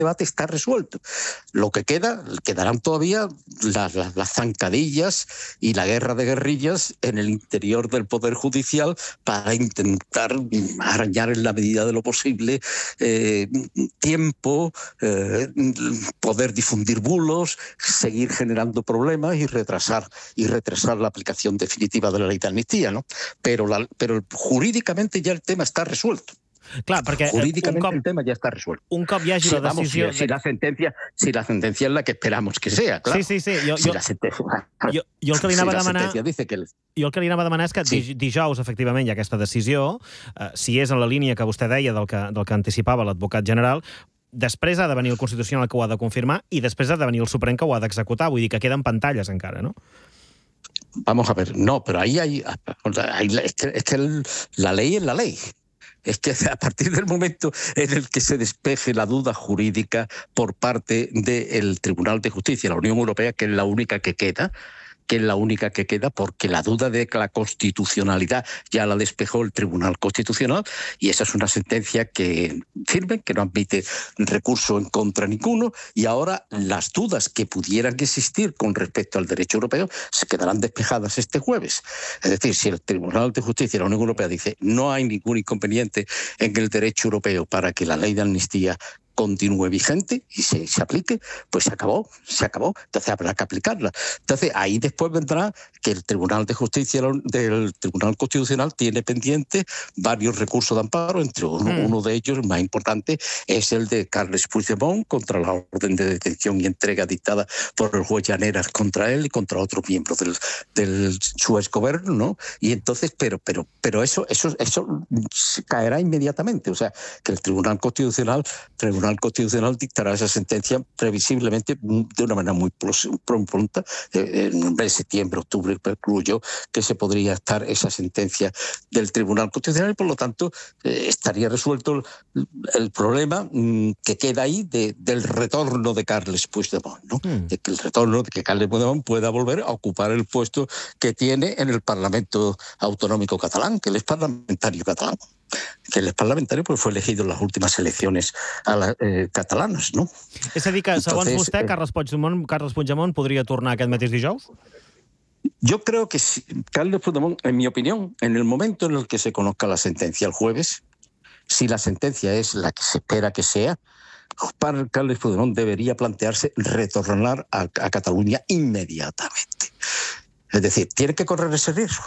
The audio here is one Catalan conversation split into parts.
debate está resuelto. Lo que quedarán todavía las zancadillas y la guerra de guerrillas en el interior del Poder Judicial para intentar arañar en la medida de lo posible tiempo, poder difundir bulos, seguir generando problemas y retrasar la aplicación definitiva de la ley de amnistía, ¿no? Pero jurídicamente ya el tema està resuelto. Clar, perquè jurídicamente el tema ya está resuelto. Un cop hi hagi la decisió... Si la sentencia es la que esperamos que sea, claro. Sí. Jo el que li anava a demanar... Jo el que li anava a demanar és que dijous, efectivament, hi ha aquesta decisió, si és en la línia que vostè deia del que anticipava l'advocat general, després ha de venir el Constitucional que ho ha de confirmar i després ha de venir el Suprem que ho ha d'executar. Vull dir que queden pantalles encara, no? Vamos a ver, no, pero ahí es que la ley es la ley. Es que a partir del momento en el que se despeje la duda jurídica por parte del Tribunal de Justicia de la Unión Europea, que es la única que queda, porque la duda de la constitucionalidad ya la despejó el Tribunal Constitucional y esa es una sentencia que firme, que no admite recurso en contra ninguno, y ahora las dudas que pudieran existir con respecto al derecho europeo se quedarán despejadas este jueves. Es decir, si el Tribunal de Justicia de la Unión Europea dice no hay ningún inconveniente en el derecho europeo para que la ley de amnistía continúe vigente y se aplique, pues se acabó. Entonces habrá que aplicarla. Entonces ahí después vendrá que el Tribunal de Justicia del Tribunal Constitucional tiene pendiente varios recursos de amparo, entre uno de ellos, el más importante, es el de Carles Puigdemont contra la orden de detención y entrega dictada por el juez Llaneras contra él y contra otros miembros del su exgobierno, ¿no? Y entonces, pero eso caerá inmediatamente. O sea, que el Tribunal Constitucional dictará esa sentencia previsiblemente de una manera muy pronta. En el mes de septiembre, octubre, concluyo que se podría estar esa sentencia del Tribunal Constitucional y por lo tanto estaría resuelto el problema que queda ahí del retorno de Carles Puigdemont, ¿no? De que Carles Puigdemont pueda volver a ocupar el puesto que tiene en el Parlamento Autonómico catalán, que él es parlamentario catalán. Que él és parlamentari perquè fue elegido en les últimes eleccions catalanes, no? És a dir que, segons vostè, Carles Puigdemont podria tornar aquest mateix dijous? Yo creo que Carles Puigdemont, en mi opinión, en el momento en el que se conozca la sentencia el jueves, si la sentencia es la que se espera que sea, Carles Puigdemont debería plantearse retornar a Cataluña inmediatamente. Es decir, tiene que correr ese riesgo.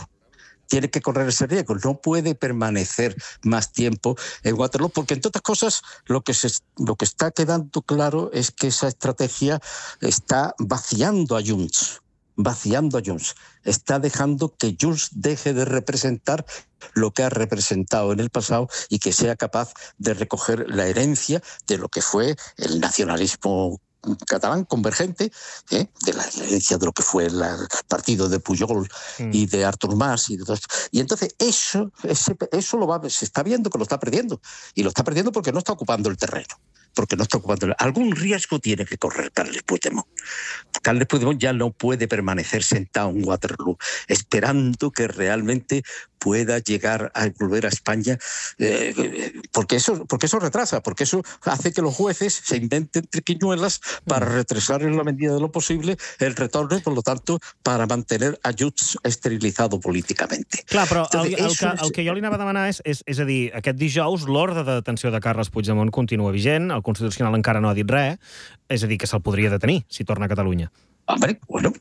No puede permanecer más tiempo en Waterloo, porque entre otras cosas lo que está quedando claro es que esa estrategia está vaciando a Junts, está dejando que Junts deje de representar lo que ha representado en el pasado y que sea capaz de recoger la herencia de lo que fue el nacionalismo catalán convergente, de la herencia de lo que fue el partido de Pujol y de Artur Mas y de todo esto. Y entonces eso se está viendo que lo está perdiendo, y lo está perdiendo porque no está ocupando el terreno. Algún riesgo tiene que correr Carles Puigdemont. Carles Puigdemont ya no puede permanecer sentado en Waterloo esperando que realmente pueda llegar a volver a España, porque eso retrasa, porque eso hace que los jueces se inventen triquiñuelas para retrasar en la medida de lo posible el retorno y, por lo tanto, para mantener a Junts esterilizado políticamente. Clar, però el que jo li anava a demanar és a dir, aquest dijous l'ordre de detenció de Carles Puigdemont continua vigent, el Constitucional encara no ha dit res, és a dir, que se'l podria detenir si torna a Catalunya. Hombre,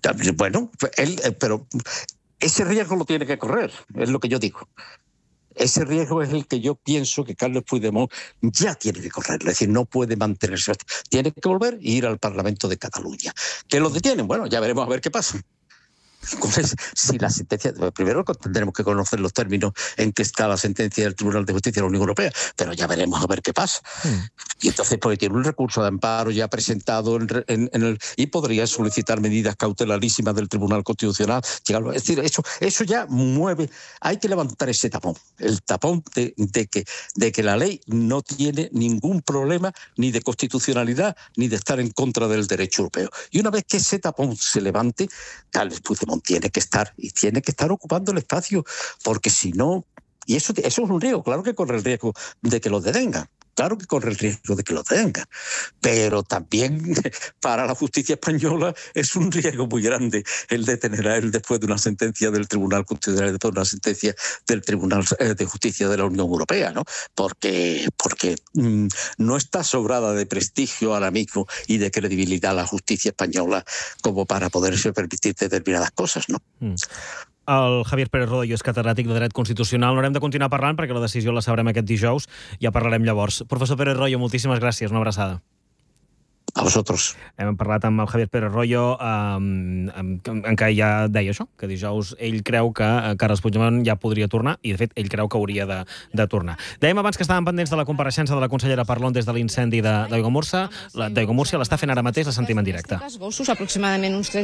pero ese riesgo lo tiene que correr, es lo que yo digo. Ese riesgo es el que yo pienso que Carles Puigdemont ya tiene que correr, es decir, no puede mantenerse, tiene que volver e ir al Parlamento de Cataluña. ¿Que lo detienen? Bueno, ya veremos a ver qué pasa. Si la sentencia, primero tendremos que conocer los términos en que está la sentencia del Tribunal de Justicia de la Unión Europea, pero ya veremos a ver qué pasa. Y entonces pues tiene un recurso de amparo ya presentado y podría solicitar medidas cautelarísimas del Tribunal Constitucional. Es decir, eso ya mueve, hay que levantar ese tapón, el tapón de que la ley no tiene ningún problema ni de constitucionalidad ni de estar en contra del derecho europeo. Y una vez que ese tapón se levante, Carles Puigdemont tiene que estar ocupando el espacio, porque si no, y eso es un riesgo, claro que corre el riesgo de que lo detengan. claro que corre el riesgo de que lo tenga, pero también para la justicia española es un riesgo muy grande el de tener a él después de una sentencia del Tribunal Constitucional, después de una sentencia del Tribunal de Justicia de la Unión Europea, ¿no? Porque no está sobrada de prestigio ahora mismo y de credibilidad la justicia española como para poderse permitir determinadas cosas, ¿no? El Javier Pérez Royo és catedràtic de Dret Constitucional. No haurem de continuar parlant perquè la decisió la sabrem aquest dijous. Ja parlarem llavors. Professor Pérez Royo, moltíssimes gràcies. Una abraçada. A vosotros. Hem parlat amb el Javier Pérez Royo en què ja deia això, que dijous ell creu que Carles Puigdemont ja podria tornar i, de fet, ell creu que hauria de tornar. Dèiem abans que estàvem pendents de la compareixença de la consellera Parlon des de l'incendi d'Aiguamúrcia. D'Aiguamúrcia l'està fent ara mateix, la sentim en directe. Gossos, aproximadament uns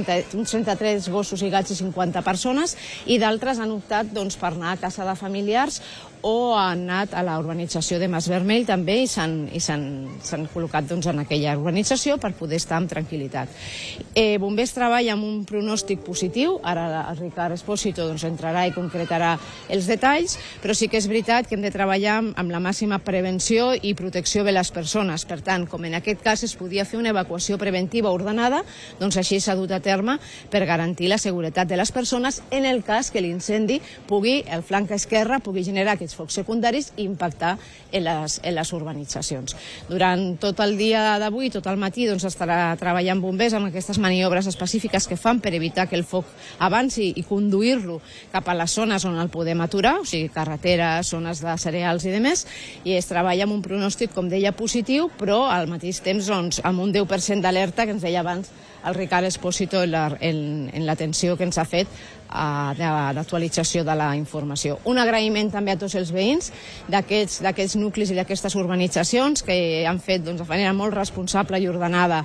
33 gossos i gats i 50 persones, i d'altres han optat per anar a casa de familiars o han anat a la urbanització de Mas Vermell també i s'han col·locat en aquella urbanització per poder estar amb tranquil·litat. Bombers treballa amb un pronòstic positiu, ara el Ricard Espósito entrarà i concretarà els detalls, però sí que és veritat que hem de treballar amb la màxima prevenció i protecció de les persones. Per tant, com en aquest cas es podia fer una evacuació preventiva ordenada, doncs així s'ha dut a terme per garantir la seguretat de les persones en el cas que l'incendi el flanc esquerre pugui generar aquests focs secundaris i impactar en les urbanitzacions. Durant tot el dia d'avui, tot el matí, estarà treballant bombers amb aquestes maniobres específiques que fan per evitar que el foc avanci i conduir-lo cap a les zones on el podem aturar, o sigui, carreteres, zones de cereals i demés, i es treballa amb un pronòstic, com deia, positiu, però al mateix temps amb un 10% d'alerta, que ens deia abans el Ricard Espósito en l'atenció que ens ha fet d'actualització de la informació. Un agraïment també a tots els veïns d'aquests nuclis i d'aquestes urbanitzacions que han fet de manera molt responsable i ordenada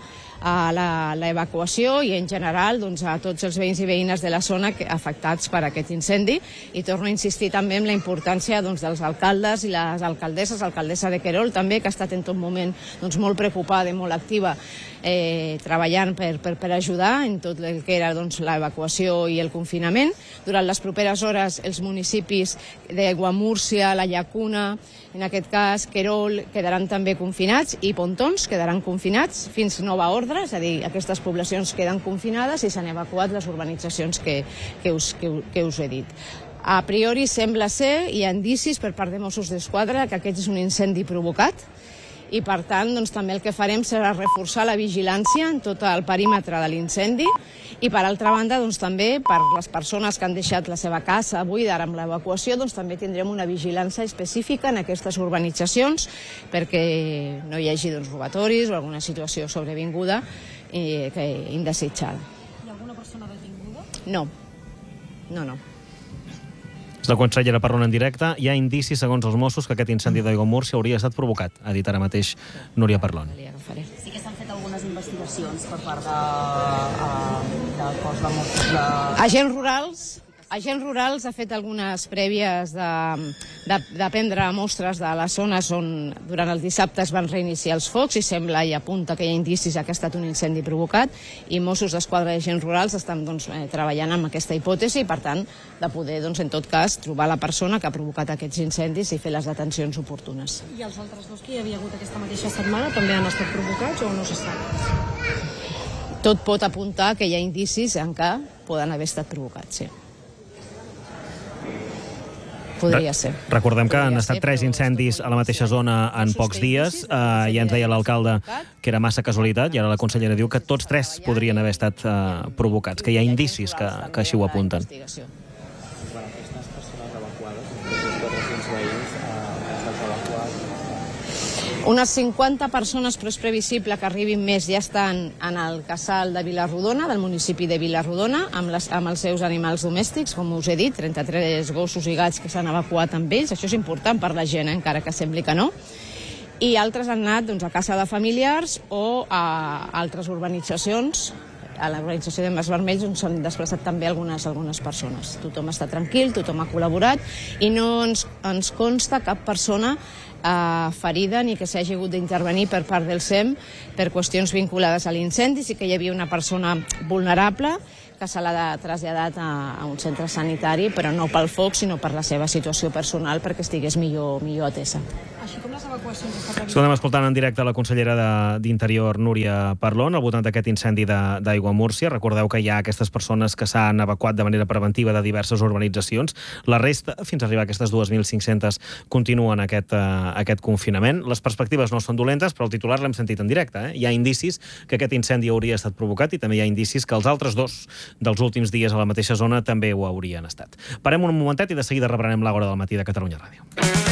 l'evacuació i en general a tots els veïns i veïnes de la zona afectats per aquest incendi, i torno a insistir també en la importància dels alcaldes i les alcaldesses, l'alcaldessa de Querol també, que ha estat en tot moment molt preocupada i molt activa treballant per ajudar en tot el que era l'evacuació i el confinament. Durant les properes hores els municipis d'Aiguamúrcia, la Llacuna, en aquest cas Querol, quedaran també confinats, i Pontons quedaran confinats fins nova ordre, és a dir, aquestes poblacions queden confinades i s'han evacuat les urbanitzacions que us he dit. A priori sembla ser, hi ha indicis per part de Mossos d'Esquadra, que aquest és un incendi provocat, i per tant també el que farem serà reforçar la vigilància en tot el perímetre de l'incendi, i per altra banda també per les persones que han deixat la seva casa buida amb l'evacuació també tindrem una vigilància específica en aquestes urbanitzacions perquè no hi hagi robatoris o alguna situació sobrevinguda indesitjada. Hi ha alguna persona detinguda? No. És la consellera parlant en directe. Hi ha indicis, segons els Mossos, que aquest incendi d'Aiguamúrcia hauria estat provocat, ha dit ara mateix Núria Parlon. Sí que s'han fet algunes investigacions per part del cos de Mossos. Agents rurals ha fet algunes prèvies de prendre mostres de les zones on durant el dissabte es van reiniciar els focs, i sembla i apunta que hi ha indicis que ha estat un incendi provocat, i Mossos d'Esquadra i agents rurals estan treballant amb aquesta hipòtesi i, per tant, de poder, en tot cas, trobar la persona que ha provocat aquests incendis i fer les detencions oportunes. I els altres dos que hi havia hagut aquesta mateixa setmana també han estat provocats o no se sap? Tot pot apuntar que hi ha indicis en què poden haver estat provocats, sí. Podria ser. Recordem que han estat 3 incendis a la mateixa zona en pocs dies. Ja ens deia l'alcalde que era massa casualitat, i ara la consellera diu que tots 3 podrien haver estat provocats, que hi ha indicis que així ho apunten. Unes 50 persones, però és previsible que arribin més, ja estan en el casal de Vilarrodona, del municipi de Vilarrodona, amb els seus animals domèstics, com us he dit, 33 gossos i gats que s'han evacuat amb ells. Això és important per la gent, encara que sembli que no. I altres han anat a casa de familiars o a altres urbanitzacions. A l'organització de Mas Vermell s'han desplaçat també algunes persones. Tothom està tranquil, tothom ha col·laborat, i no ens consta cap persona ferida ni que s'hagi hagut d'intervenir per part del SEM per qüestions vinculades a l'incendi. Sí que hi havia una persona vulnerable que se l'ha traslladat a un centre sanitari, però no pel foc, sinó per la seva situació personal, perquè estigués millor atesa. Així com les evacuacions està previst. Escoltem escoltant en directe la consellera d'Interior, Núria Parlon, al voltant d'aquest incendi d'Aigua Múrcia. Recordeu que hi ha aquestes persones que s'han evacuat de manera preventiva de diverses urbanitzacions. La resta, fins a arribar a aquestes 2.500, continuen aquest confinament. Les perspectives no són dolentes, però el titular l'hem sentit en directe. Hi ha indicis que aquest incendi hauria estat provocat i també hi ha indicis que els altres dos dels últims dies a la mateixa zona també ho haurien estat. Parem un momentet i de seguida reprenem l'Àgora del matí de Catalunya Ràdio.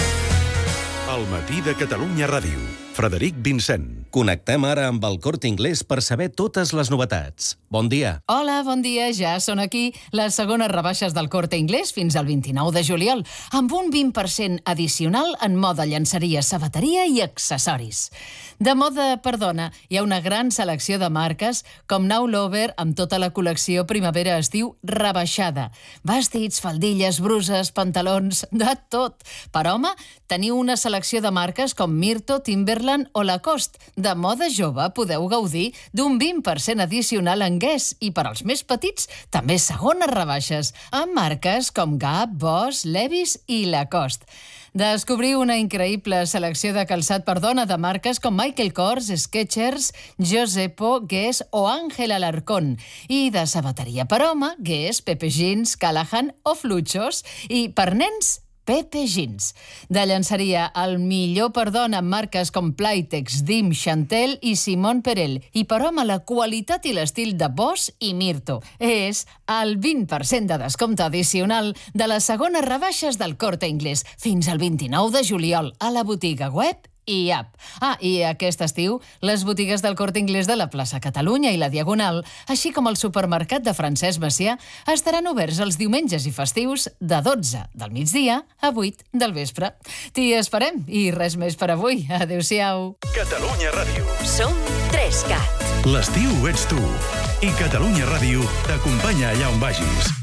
El matí de Catalunya Ràdio. Frederic Vincent. Connectem ara amb el Corte Inglés per saber totes les novetats. Bon dia. Hola, bon dia. Ja són aquí les segones rebaixes del Corte Inglés fins al 29 de juliol, amb un 20% addicional en moda llenceria, sabateria i accessoris. De moda per dona, hi ha una gran selecció de marques com Now Lover amb tota la col·lecció primavera-estiu rebaixada. Vestits, faldilles, bruses, pantalons, de tot. Per home, teniu una selecció de marques com Myrto, Timberland o Lacoste. De moda jove podeu gaudir d'un 20% addicional en Guess i per als més petits també segones rebaixes amb marques com Gap, Boss, Levi's i Lacoste. Descobriu una increïble selecció de calçat per dona de marques com Michael Kors, Skechers, Josepo, Guess o Ángel Alarcón. I de sabateria per home, Guess, Pepe Jeans, Callahan o Fluchos. I per nens, Pepe Jeans. De llenceria, el millor per dona amb marques com Playtex, Dim, Chantel i Simone Perel. I per home, la qualitat i l'estil de Boss i Myrto. És el 20% de descompte addicional de les segones rebaixes del Corte Inglés fins al 29 de juliol a la botiga web i app. I aquest estiu, les botigues del Corte Inglés de la plaça Catalunya i la Diagonal, així com el supermercat de Francesc Macià, estaran oberts els diumenges i festius de 12 del migdia a 8 del vespre. T'hi esperem i res més per avui. Adéu-siau. Catalunya Ràdio. Som 3CAT. L'estiu ets tu. I Catalunya Ràdio t'acompanya allà on vagis.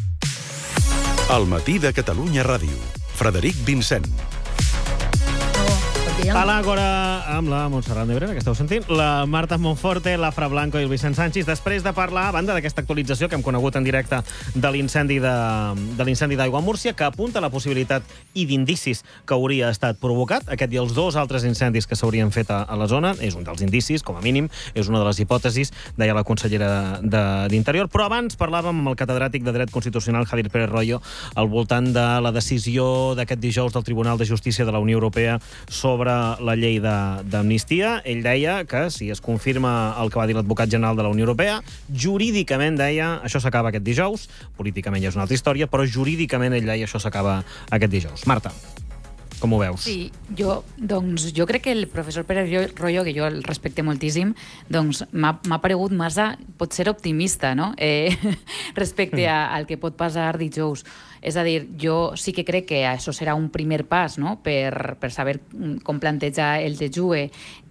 El matí de Catalunya Ràdio. Frederic Vincent. A l'Àgora amb la Montserrat Nebrera, que esteu sentint, la Marta Monforte, la Fra Blanco i el Vicent Sanchis, després de parlar, a banda d'aquesta actualització que hem conegut en directe de l'incendi d'Aigua Múrcia, que apunta a la possibilitat i d'indicis que hauria estat provocat. Aquest i els dos altres incendis que s'haurien fet a la zona és un dels indicis, com a mínim, és una de les hipòtesis, deia la consellera d'Interior. Però abans parlàvem amb el catedràtic de Dret Constitucional, Javier Pérez Royo, al voltant de la decisió d'aquest dijous del Tribunal de Justícia de la Unió Europea sobre la llei d'amnistia. Ell deia que, si es confirma el que va dir l'advocat general de la Unió Europea, jurídicament, deia, això s'acaba aquest dijous, políticament ja és una altra història, però jurídicament ell deia això s'acaba aquest dijous. Marta, com ho veus? Sí, jo crec que el professor Pérez Royo, que jo el respecte moltíssim, doncs m'ha paregut massa, pot ser optimista, no? Respecte al que pot passar dijous. És a dir, jo sí que crec que això serà un primer pas, no?, per saber com planteja el TJUE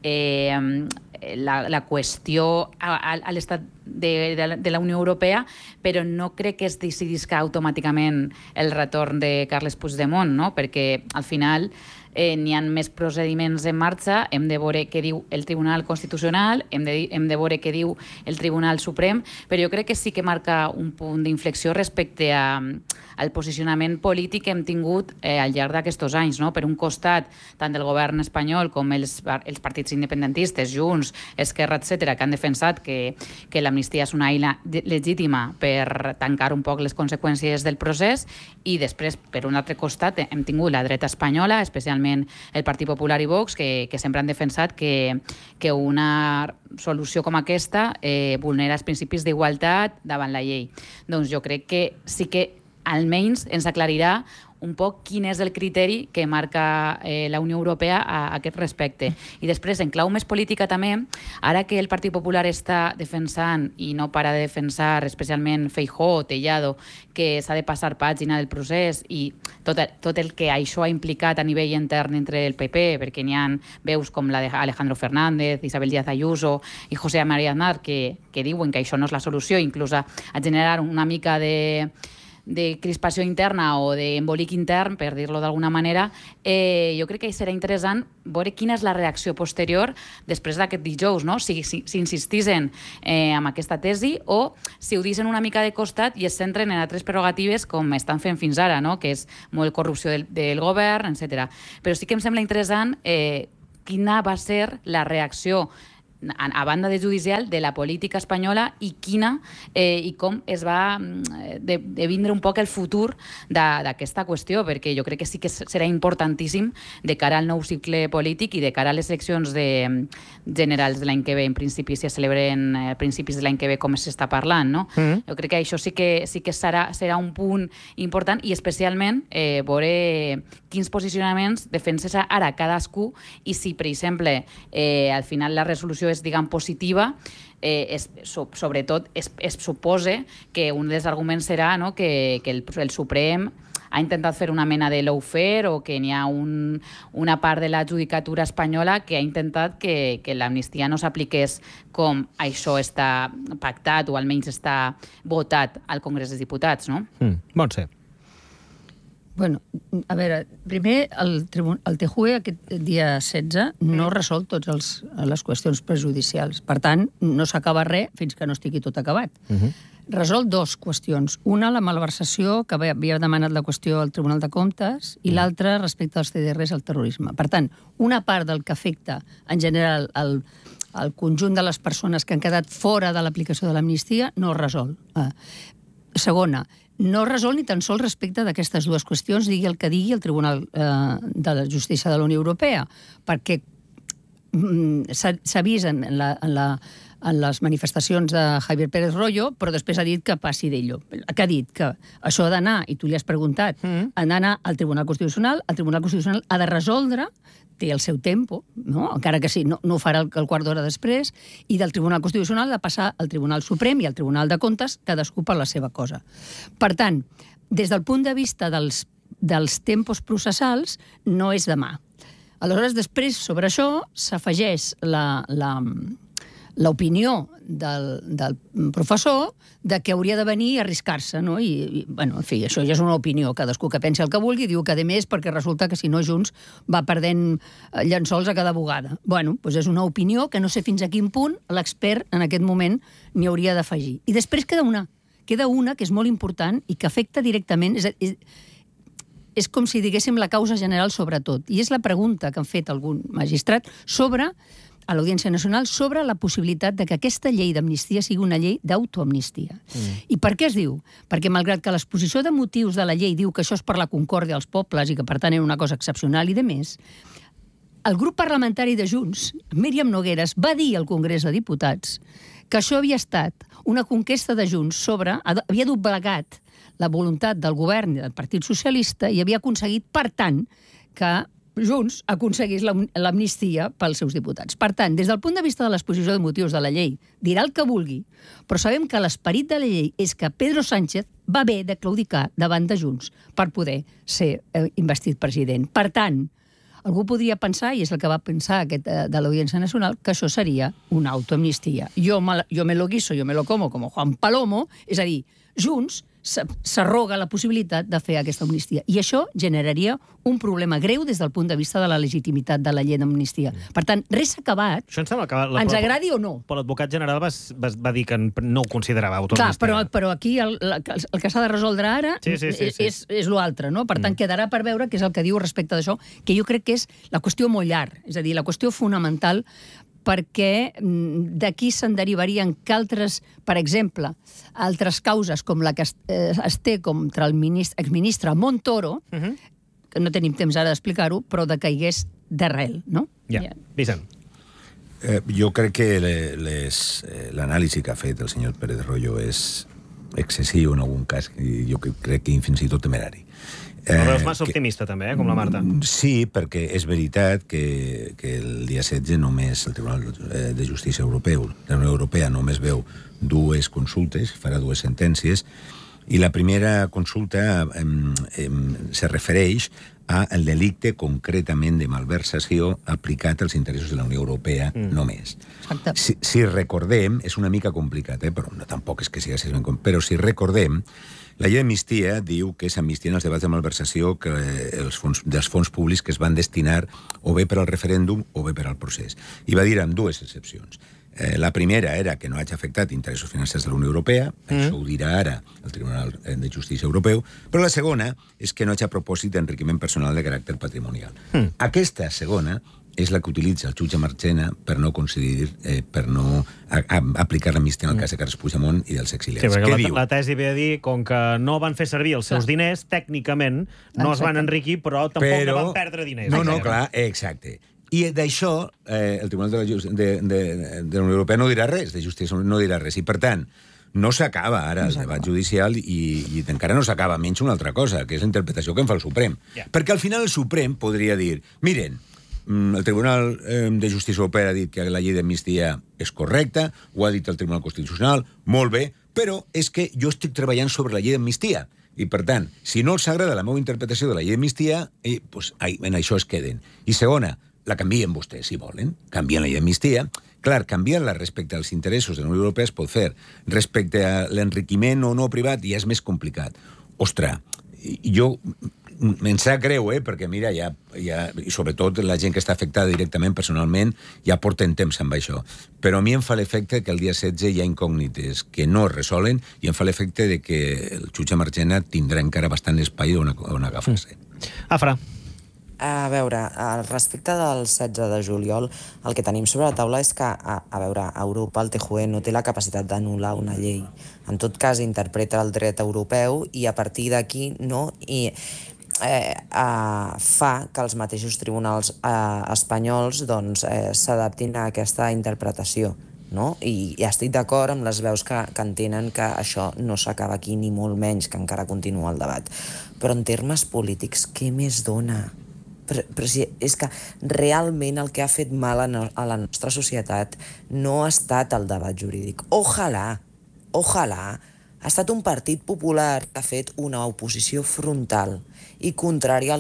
la qüestió a l'estat de la Unió Europea, però no crec que es decidisca automàticament el retorn de Carles Puigdemont, no?, perquè al final n'hi ha més procediments en marxa, hem de veure què diu el Tribunal Constitucional, hem de veure què diu el Tribunal Suprem, però jo crec que sí que marca un punt d'inflexió respecte al posicionament polític que hem tingut al llarg d'aquests anys, no? Per un costat, tant del govern espanyol com els partits independentistes, Junts, Esquerra, etc., que han defensat que l'amnistia és una eina legítima per tancar un poc les conseqüències del procés, i després, per un altre costat, hem tingut la dreta espanyola, especialment el Partit Popular i Vox, que sempre han defensat que una solució com aquesta vulnera els principis d'igualtat davant la llei. Doncs jo crec que sí que almenys ens aclarirà un poc quin és el criteri que marca la Unió Europea a aquest respecte. I després, en clau més política també, ara que el Partit Popular està defensant, i no para de defensar, especialment Feijóo, Tellado, que s'ha de passar pàgina del procés, i tot el que això ha implicat a nivell intern entre el PP, perquè n'hi ha veus com la d'Alejandro Fernández, Isabel Díaz Ayuso i José María Aznar, que diuen que això no és la solució, inclús a generar una mica de crispació interna o d'embolic intern, per dir-lo d'alguna manera, jo crec que serà interessant veure quina és la reacció posterior després d'aquest dijous, no? Si insistisen amb aquesta tesi o si ho deixen una mica de costat i es centren en altres prerrogatives com estan fent fins ara, no? Que és molt corrupció del govern, etc. Però sí que em sembla interessant quina va ser la reacció a banda de judicial, de la política espanyola i quina i com es va de vindre un poc el futur d'aquesta qüestió, perquè jo crec que sí que serà importantíssim de cara al nou cicle polític i de cara a les eleccions generals de l'any que ve. En principi se celebren a principis de l'any que ve, com s'està parlant, no? Jo crec que això sí que serà un punt important i especialment veure quins posicionaments defensa ara cadascú i si, per exemple, al final la resolució és, diguem, positiva, sobretot es suposa que un dels arguments serà, no, que el Suprem ha intentat fer una mena de lawfare o que n'hi ha una part de la judicatura espanyola que ha intentat que l'amnistia no s'apliqués com això està pactat o almenys està votat al Congrés dels Diputats, no? Montse. Bueno, a veure, primer, el TJUE aquest dia 16 no resol totes les qüestions prejudicials. Per tant, no s'acaba res fins que no estigui tot acabat. Resol dues qüestions. Una, la malversació, que havia demanat la qüestió al Tribunal de Comptes, i l'altra, respecte als CDRs, al terrorisme. Per tant, una part del que afecta, en general, el conjunt de les persones que han quedat fora de l'aplicació de l'amnistia, no es resol. Segona, no resol ni tan sols respecte d'aquestes dues qüestions, digui el que digui el Tribunal de la Justícia de la Unió Europea, perquè s'ha vist en les manifestacions de Javier Pérez Royo, però després ha dit que passi d'ello. Que ha dit que això ha d'anar, i tu li has preguntat, ha d'anar al Tribunal Constitucional, el Tribunal Constitucional ha de resoldre, té el seu tempo, no? Encara que sí, no ho farà el quart d'hora després, i del Tribunal Constitucional de passar al Tribunal Suprem i al Tribunal de Comptes, cadascú per la seva cosa. Per tant, des del punt de vista dels tempos processals, no és demà. Aleshores, després, sobre això, s'afegeix l'opinió del professor de que hauria de venir i arriscar-se, no? I, bueno, en fi, això ja és una opinió, cadascú que pensi el que vulgui, diu que de més perquè resulta que si no Junts va perdent llençols a cada bugada. Bueno, doncs és una opinió que no sé fins a quin punt l'expert en aquest moment n'hi hauria d'afegir. I després queda una que és molt important i que afecta directament, és com si diguéssim la causa general sobretot, i és la pregunta que han fet algun magistrat a l'Audiència Nacional sobre la possibilitat de que aquesta llei d'amnistia sigui una llei d'autoamnistia. I per què es diu? Perquè malgrat que l'exposició de motius de la llei diu que això és per la concòrdia dels pobles i que per tant era una cosa excepcional i de més, el grup parlamentari de Junts, Míriam Nogueras, va dir al Congrés de Diputats que això havia estat una conquesta de Junts havia doblegat la voluntat del govern i del Partit Socialista i havia aconseguit, per tant, que Junts aconseguís l'amnistia pels seus diputats. Per tant, des del punt de vista de l'exposició de motius de la llei, dirà el que vulgui, però sabem que l'esperit de la llei és que Pedro Sánchez va haver de claudicar davant de Junts per poder ser investit president. Per tant, algú podria pensar, i és el que va pensar aquest de l'Audiència Nacional, que això seria una autoamnistia. Yo me lo guiso, yo me lo como Juan Palomo, és a dir, Junts s'arroga la possibilitat de fer aquesta amnistia. I això generaria un problema greu des del punt de vista de la legitimitat de la llei d'amnistia. Per tant, res s'ha acabat, ens agradi o no. Però l'advocat general va dir que no ho considerava autoamnistia. Clar, però aquí el que s'ha de resoldre ara és l'altre, no? Per tant, quedarà per veure què és el que diu respecte d'això, que jo crec que és la qüestió molt llarg, és a dir, la qüestió fonamental, perquè d'aquí se'n derivarien que altres, per exemple, altres causes com la que es té contra el exministre Montoro, que no tenim temps ara d'explicar-ho, però decaigués d'arrel, no? Ja, Vicent. Jo crec que l'anàlisi que ha fet el senyor Pérez Royo és excessiu en algun cas, i jo crec que fins i tot temerari. Ho veus massa optimista, també, com la Marta. Sí, perquè és veritat que el dia 16 només el Tribunal de Justícia Europeu, la Unió Europea, només veu dues consultes, farà dues sentències, I la primera consulta se refereix al delicte concretament de malversació aplicat als interessos de la Unió Europea només. Si recordem, és una mica complicat, però tampoc és que sigui ben complicat, però si recordem, la llei d'amnistia diu que s'amnistien els debats de malversació dels fons públics que es van destinar o bé per al referèndum o bé per al procés. I va dir amb dues excepcions. La primera era que no hagi afectat interessos financers de la Unió Europea, això ho dirà ara el Tribunal de Justícia Europeu, però la segona és que no hagi a propòsit d'enriquiment personal de caràcter patrimonial. Aquesta segona és la que utilitza el jutge Marchena per no aplicar l'amnistia en el cas de Carles Puigdemont i dels exiliats. Sí, perquè la tesi ve a dir, com que no van fer servir els seus diners, tècnicament no es van enriquir, però tampoc no van perdre diners. No, clar, exacte. I d'això el Tribunal de la Unió Europea no dirà res, de justícia no dirà res. I, per tant, no s'acaba ara el debat judicial i encara no s'acaba menys una altra cosa, que és la interpretació que en fa el Suprem. Perquè al final el Suprem podria dir, miren, el Tribunal de Justícia Europea ha dit que la llei d'amnistia és correcta, ho ha dit el Tribunal Constitucional, molt bé, però és que jo estic treballant sobre la llei d'amnistia. I, per tant, si no els agrada la meva interpretació de la llei d'amnistia, en això es queden. I segona, la canvien vostès, si volen. Canvien la llei d'amnistia. Clar, canviar-la respecte als interessos de la Unió Europea es pot fer. Respecte a l'enriquiment o no privat ja és més complicat. Ostres, jo em sap greu, perquè mira, i sobretot la gent que està afectada directament, personalment, ja porten temps amb això. Però a mi em fa l'efecte que el dia 16 hi ha incògnites que no es resolen i em fa l'efecte de que el jutge Marchena tindrà encara bastant espai on agafar-se. Afra. A veure, respecte del 16 de juliol, el que tenim sobre la taula és que, a veure, Europa, el TJUE, no té la capacitat d'anul·lar una llei. En tot cas, interpreta el dret europeu i a partir d'aquí fa que els mateixos tribunals espanyols s'adaptin a aquesta interpretació. I estic d'acord amb les veus que entenen que això no s'acaba aquí, ni molt menys, que encara continua el debat. Però en termes polítics, què més dona? Però és que realment el que ha fet mal a la nostra societat no ha estat el debat jurídic. Ojalà, ha estat un partit popular que ha fet una oposició frontal i contrària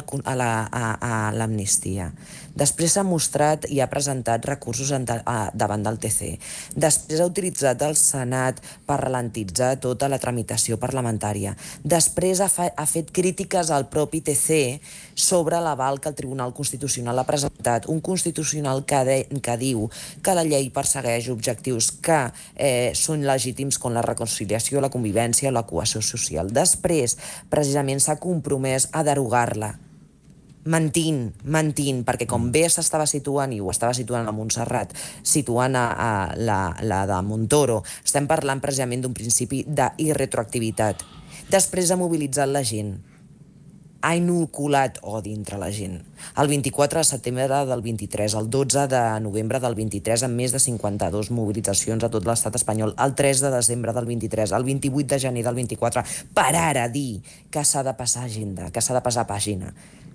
a l'amnistia. Després s'ha mostrat i ha presentat recursos davant del TC. Després ha utilitzat el Senat per ralentitzar tota la tramitació parlamentària. Després ha fet crítiques al propi TC sobre l'aval que el Tribunal Constitucional ha presentat. Un Constitucional que diu que la llei persegueix objectius que són legítims com la reconciliació, la convivència o la cohesió social. Després, precisament, s'ha compromès a derogar-la. Mentint, perquè com bé s'estava situant, i ho estava situant a Montserrat, situant a la de Montoro, estem parlant precisament d'un principi d'irretroactivitat. Després ha mobilitzat la gent, ha inoculat odi entre la gent. El 24 de setembre del 23, el 12 de novembre del 23, amb més de 52 mobilitzacions a tot l'estat espanyol, el 3 de desembre del 23, el 28 de gener del 24, per ara dir que s'ha de passar agenda, que s'ha de passar pàgina,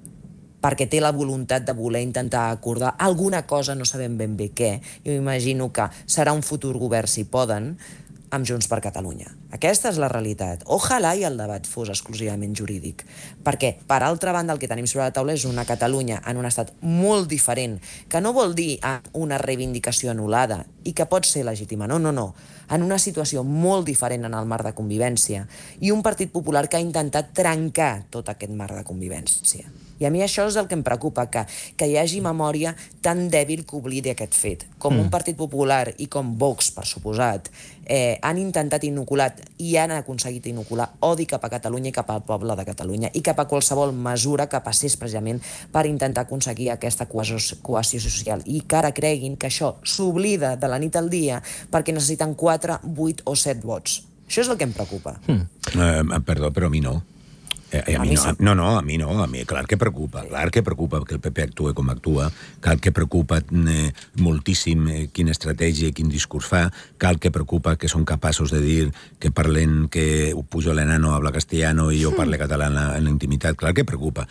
perquè té la voluntat de voler intentar acordar alguna cosa, no sabem ben bé què. Jo m'imagino que serà un futur govern, si poden, amb Junts per Catalunya. Aquesta és la realitat. Ojalà i el debat fos exclusivament jurídic. Perquè, per altra banda, el que tenim sobre la taula és una Catalunya en un estat molt diferent, que no vol dir una reivindicació anul·lada i que pot ser legítima. No. En una situació molt diferent en el marc de convivència i un Partit Popular que ha intentat trencar tot aquest marc de convivència. I a mi això és el que em preocupa, que hi hagi memòria tan dèbil que oblidi aquest fet. Com un Partit Popular i com Vox, per suposat, han intentat inocular i han aconseguit inocular odi cap a Catalunya i cap al poble de Catalunya i cap a qualsevol mesura que passés precisament per intentar aconseguir aquesta cohesió social. I que ara creguin que això s'oblida de la nit al dia perquè necessiten 4, 8 o 7 vots. Això és el que em preocupa. Perdó, però a mi no. A mi no. A mi clar que preocupa que el PP actuï com actua, clar que preocupa moltíssim quina estratègia i quin discurs fa, clar que preocupa que són capaços de dir que parlen, que Pujol enano habla castellano i jo parle català en la intimitat, clar que preocupa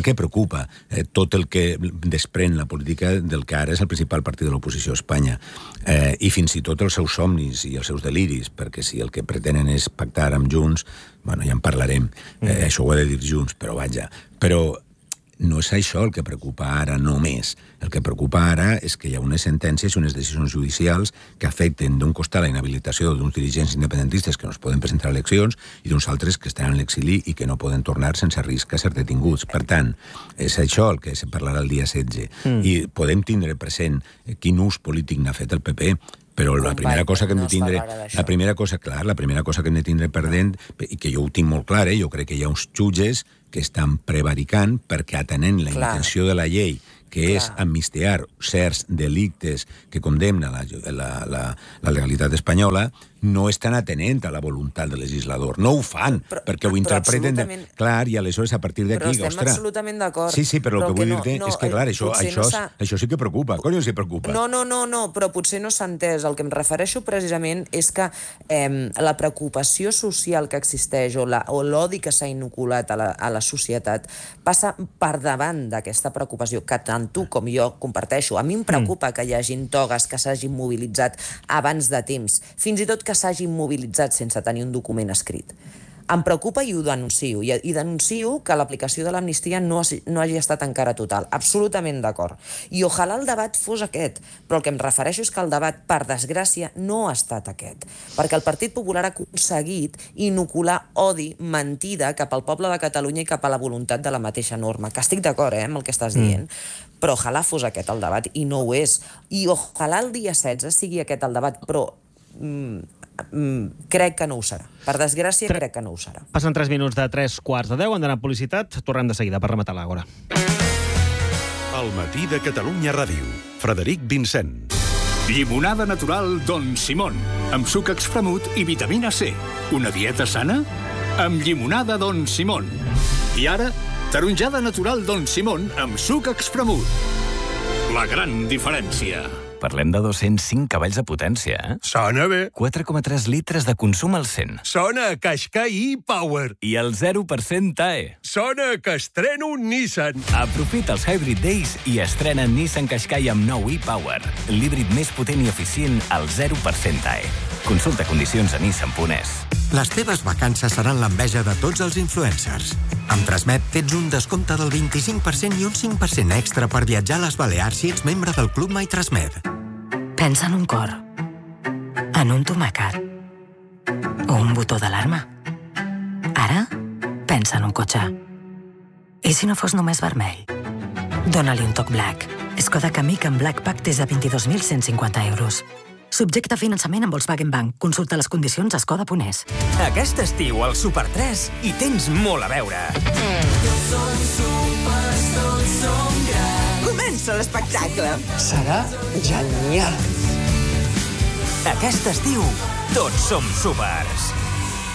tot el que desprèn la política del que ara és el principal partit de l'oposició a Espanya, i fins i tot els seus somnis i els seus deliris, perquè si el que pretenen és pactar amb Junts, Bueno, ja en parlarem. Això ho he de dir junts, però vaja. Però no és això el que preocupa ara només. El que preocupa ara és que hi ha unes sentències i unes decisions judicials que afecten d'un costat la inhabilitació d'uns dirigents independentistes que no es poden presentar a eleccions i d'uns altres que estan a l'exili i que no poden tornar sense risc a ser detinguts. Per tant, és això el que se parlarà el dia 16. I podem tindre present quin ús polític n'ha fet el PP, però la primera cosa que hem de tindre... La primera cosa que hem de tindre perdent, i que jo ho tinc molt clar, jo crec que hi ha uns jutges que estan prevaricant perquè atenent la intenció de la llei, que és amnistiar certs delictes que condemna la legalitat espanyola, no estan atenent a la voluntat del legislador. No ho fan, perquè ho interpreten... Clar, i aleshores, a partir d'aquí... Però estem absolutament d'acord. Sí, però el que vull dir-te és que, clar, això sí que preocupa. Conyo, sí preocupa. No, però potser no s'ha entès. El que em refereixo precisament és que la preocupació social que existeix o l'odi que s'ha inoculat a la societat passa per davant d'aquesta preocupació que tant tu com jo comparteixo. A mi em preocupa que hi hagin togues que s'hagin mobilitzat abans de temps, fins i tot que s'hagin mobilitzat sense tenir un document escrit. Em preocupa i ho denuncio. I denuncio que l'aplicació de l'amnistia no hagi estat encara total. Absolutament d'acord. I ojalà el debat fos aquest. Però el que em refereixo és que el debat, per desgràcia, no ha estat aquest. Perquè el Partit Popular ha aconseguit inocular odi, mentida, cap al poble de Catalunya i cap a la voluntat de la mateixa norma. Que estic d'acord, amb el que estàs dient. Però ojalà fos aquest el debat, i no ho és. I ojalà el dia 16 sigui aquest el debat, però... crec que no ho serà. Per desgràcia, crec que no ho serà. Passen 3 minuts de 3:45, hem d'anar a publicitat. Tornem de seguida per rematar l'Àgora. El matí de Catalunya Ràdio. Frederic Vincent. Llimonada natural Don Simón, amb suc expremut i vitamina C. Una dieta sana? Amb llimonada Don Simón. I ara, taronjada natural Don Simón amb suc expremut. La gran diferència. Parlem de 205 cavalls de potència, eh? Sona bé. 4,3 litres de consum al 100. Sona a Qashqai e-Power. I el 0% TAE. Sona que estreno un Nissan. Aprofita els Hybrid Days i estrena Nissan Qashqai amb nou e-Power. L'híbrid més potent i eficient al 0% TAE. Consulta condicions a nissan.es. Les teves vacances seran l'enveja de tots els influencers. Amb Transmet tens un descompte del 25% i un 5% extra per viatjar a les Balears si ets membre del Club My Transmet. Pensa en un cor, en un tomàquet o un botó d'alarma. Ara, pensa en un cotxe. I si no fos només vermell? Dóna-li un toc Black. Skoda Kamiq amb Black Pack des de 22.150 euros. Subjecte a finançament amb Volkswagen Bank. Consulta les condicions a skoda.es. Aquest estiu al Super 3 hi tens molt a veure. Tots som supers, tots som grans. Comença l'espectacle. Serà genial. Aquest estiu tots som supers.